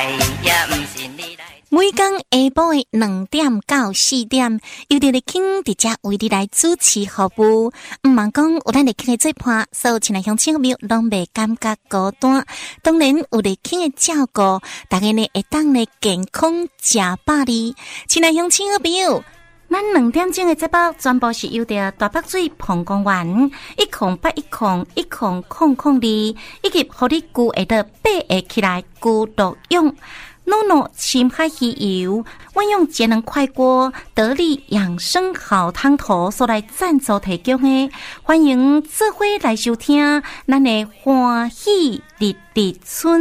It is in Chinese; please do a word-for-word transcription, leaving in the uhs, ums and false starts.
每天下晡的两点到四點，由哋嚟傾直接為你來主持服務。唔忙講有咱嚟傾嘅做伴，所有親愛鄉親朋友攏袂感覺孤單。當然有嚟傾嘅照顧，大家呢會當呢健康食百里。親愛鄉親朋友，咱兩點鐘嘅節目全部是由着大北水澎公園一空八一空一空空空二，以及互你具會得八個起來具獨用。諾諾深海魚油，運用節能快鍋得力養生好湯頭所來贊助提供的，歡迎做伙來收聽咱的歡喜日日春。